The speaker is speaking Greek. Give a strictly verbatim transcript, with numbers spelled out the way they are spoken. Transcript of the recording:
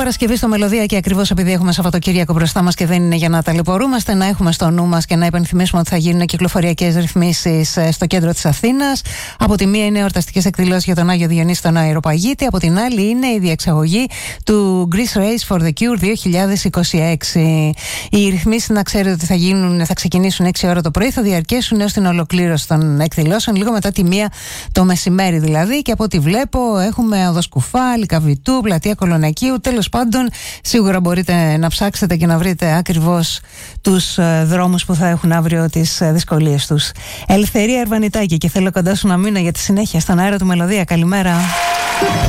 Παρασκευή στο Μελωδία και ακριβώς επειδή έχουμε Σαββατοκύριακο μπροστά μας και δεν είναι για να ταλαιπωρούμαστε, να έχουμε στο νου μας και να υπενθυμίσουμε ότι θα γίνουν κυκλοφοριακές ρυθμίσεις στο κέντρο της Αθήνας. Από τη μία είναι εορταστικές εκδηλώσεις για τον Άγιο Διονύση τον Αεροπαγίτη, από την άλλη είναι η διεξαγωγή του Greece Race for the Cure δύο χιλιάδες είκοσι έξι. Οι ρυθμίσεις, να ξέρετε ότι θα, γίνουν, θα ξεκινήσουν έξι ώρα το πρωί, θα διαρκέσουν έως την ολοκλήρωση των εκδηλώσεων, λίγο μετά τη μία το μεσημέρι δηλαδή. Και από ό,τι βλέπω, έχουμε Οδοσκουφά, Λυκαβητού, Πλατεία Κολονακίου. Τέλος πάντων, σίγουρα μπορείτε να ψάξετε και να βρείτε ακριβώς τους δρόμους που θα έχουν αύριο τις δυσκολίες τους. Ελευθερία Ερβανιτάκη, και θέλω κοντά σου να μείνω για τη συνέχεια στον αέρα του Μελωδία. Καλημέρα.